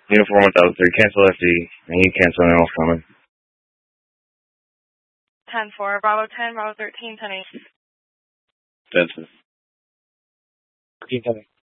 Uniform 1003, cancel FD. I need to cancel anyone else coming. 10-4, Bravo 10, Bravo 13, 10-8. Benson. 13-10.